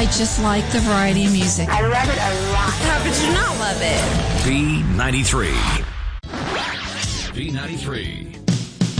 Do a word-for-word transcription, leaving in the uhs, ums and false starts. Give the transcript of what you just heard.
I just like the variety of music. I love it a lot. How could you not love it? B ninety-three. B ninety-three.